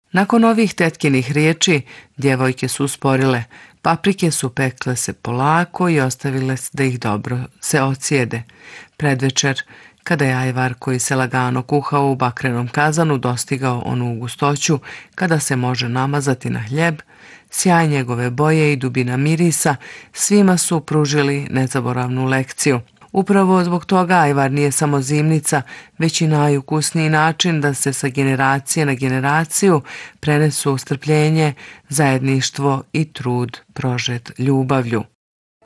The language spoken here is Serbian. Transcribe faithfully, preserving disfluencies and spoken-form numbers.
Nakon ovih tetkinih riječi, djevojke su usporile. Paprike su pekle se polako i ostavile da ih dobro se ocijede. Predvečer, kada je ajvar koji se lagano kuhao u bakrenom kazanu dostigao onu gustoću kada se može namazati na hljeb, sjaj njegove boje i dubina mirisa svima su pružili nezaboravnu lekciju. Upravo zbog toga ajvar nije samo zimnica, već i najukusniji način da se sa generacije na generaciju prenesu strpljenje, zajedništvo i trud prožet ljubavlju.